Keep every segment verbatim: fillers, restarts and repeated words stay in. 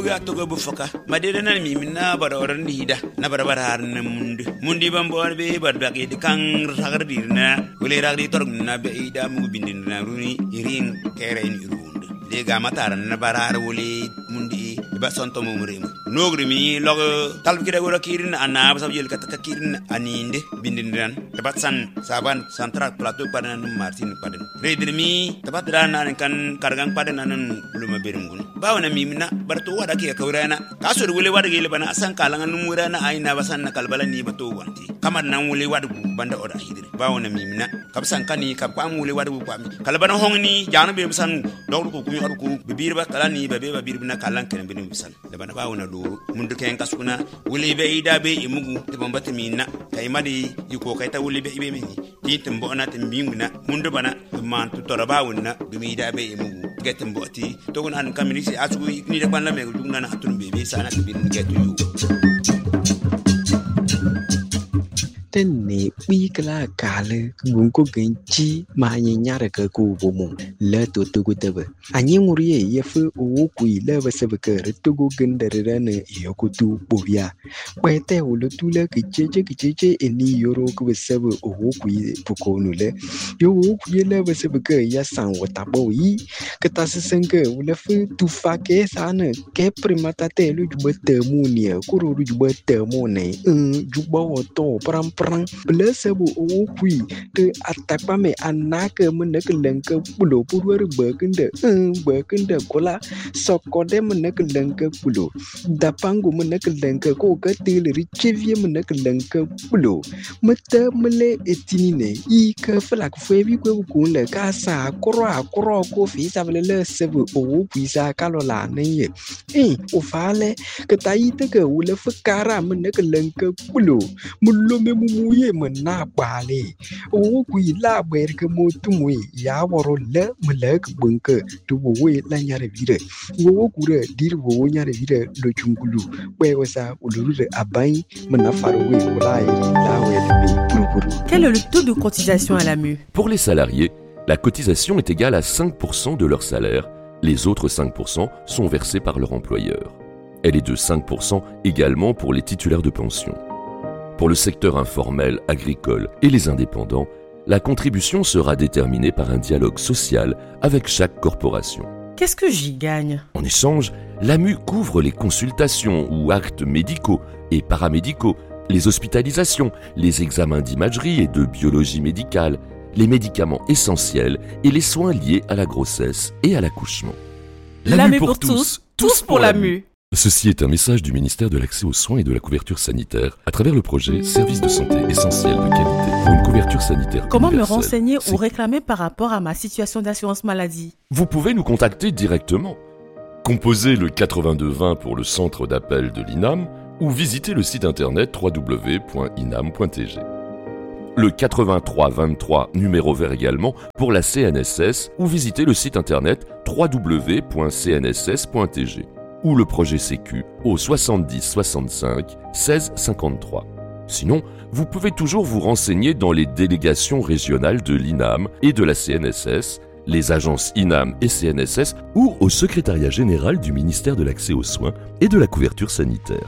buga to go bufaka madede nan mi minna bara oran dida na bara bara har na mundi mundi bam bor be bar bagi de kan ragar dirna wele ragdi tor na be ida mu bindin na runi irin kere ni runde de ga matar na bara har wele mundi ba sonto mo murim nogri mi log talbi kida wora kirin ana ba sabjel kata kirin aninde bindin dan tabat san saban central plateau padan martin padan redir mi tabat dan kan kargang padan nan luma berungun bawna mi mina barto wada ke kawrana kaso wele wada gele bana asan kalangan numurana aina basan na kalbala ni bato wanti kamar nan wele wada banda oda hidire bawna mi mina kabsan kani kabam wele wada bu pami kalbana hongni janu be basan dawru ko kunyo arku bibir ba kalani be be bibir bina kalan kan bin bisan da bana bawna doro mundu ken kasuna wele be ida be imugu te bambata mina kay madi yiko kay ta wele be ibe mi ti tembo na tembinguna mundu bana man tu torabawna bi ida be imugu getem boti to gon an kamini si asu ni de ban la me dum na atun bebe sana ke bin getu yu tenne bikla kale gunko genchi ma nyanya re ke ku bomo le to to go tebe anyi nguriye yefu owo kui le basebe ke re to go gendere ne yokutu bobia kwete ulu tule ke cheche ke cheche eni yoro ku basebe owo kui pukonu le yo owo kui le basebe ke ya san wata boyi ke tasenge ule fu tu fa ke sana ke primata te lu jubete munia ku ru jubete mone jubo to pram prang blesebo owo kui te atakpa me anake menek lenke pulo purwer bekende bekende kola sokode menek lenke pulo dapangu menek lenke ko gatil richevie menek lenke pulo mete mele etinine i ke flak febi ko ku le ka sa akro akro ko fi sabele le sebo owo kui sa kalola ne ye eh o fale ke taite ke ule fakara menek lenke pulo mullo me muye mena bale o ku ila ber ke motumwe ya woro le melek bunke tu we la nyare vire wo ku re dir wo nyare vire lo chungulu we wasa uluru abai mena farwe wala la we de. Quel est le taux de cotisation à l'A M U? Pour les salariés, la cotisation est égale à cinq pour cent de leur salaire. Les autres cinq pour cent sont versés par leur employeur. Elle est de cinq pour cent également pour les titulaires de pension. Pour le secteur informel, agricole et les indépendants, la contribution sera déterminée par un dialogue social avec chaque corporation. Qu'est-ce que j'y gagne? En échange, l'A M U couvre les consultations ou actes médicaux et paramédicaux, les hospitalisations, les examens d'imagerie et de biologie médicale, les médicaments essentiels et les soins liés à la grossesse et à l'accouchement. L'A M U pour tous, tous pour l'A M U. Ceci est un message du ministère de l'Accès aux soins et de la couverture sanitaire à travers le projet Services de santé essentiels de qualité pour une couverture sanitaire. Comment me renseigner ou réclamer par rapport à ma situation d'assurance maladie? Vous pouvez nous contacter directement. Composez le quatre-vingt-deux vingt pour le centre d'appel de l'I N A M ou visitez le site internet w w w point inam point t g. Le quatre-vingt-trois vingt-trois numéro vert également pour la C N S S ou visitez le site internet w w w point c n s s point t g. ou le projet Sécu au soixante-dix soixante-cinq seize cinquante-trois. Sinon, vous pouvez toujours vous renseigner dans les délégations régionales de l'I N A M et de la C N S S, les agences I N A M et C N S S ou au secrétariat général du ministère de l'Accès aux soins et de la couverture sanitaire.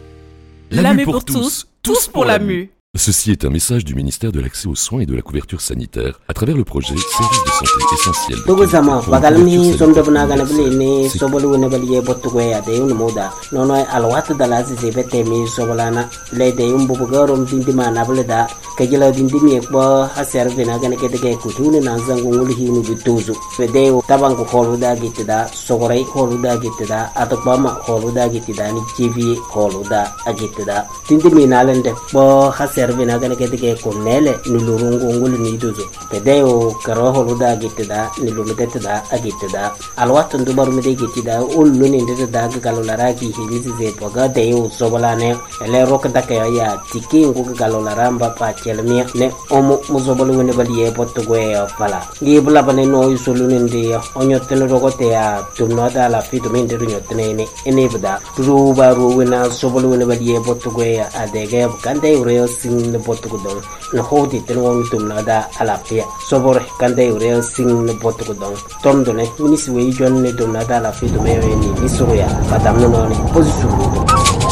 L'A M U pour tous, tous pour l'A M U. Ceci est un message du ministère de l'Accès aux soins et de la couverture sanitaire à travers le projet Services de santé essentiels. Tugusama bagalmi somdobna ganabli sobolu nebaliye botugwe ya de un moda nono alwat dalazi zebete mi sobolana le de un bubugarom dindima nableda kajila dindimi ekbo haser bina gane kedege kutune nanzangu nguli hinu bituzu fede tabangu holuda gitida sogorei holuda gitida atokbama holuda gitida ni jivi holuda agitida dindimi nalende bo haser servina gane kedege konele nilurungu ngulu niduzo pedeo karo holuda gitida nilumedetida agitida alwat ndubaru mede gitida uluni ndeda galolaraki hilizi zepoga deo sobolane ele rokdaka ya tiki ngu galolaramba pa chelmia ne omo muzobolu ne baliye potugwe pala ngibula bane no isoluni ndi onyotene rogote ya tumnoda la fitu mende nyotene ne enebda ruba ruwena sobolu ne baliye potugwe adege kande ure sing na botu ko dong na hodi ten wong tum na da alafia sobor kan dai ure sing na botu ko dong tom do ne minis we jon ne dum na da alafia do me ni ni so ya madam no ne position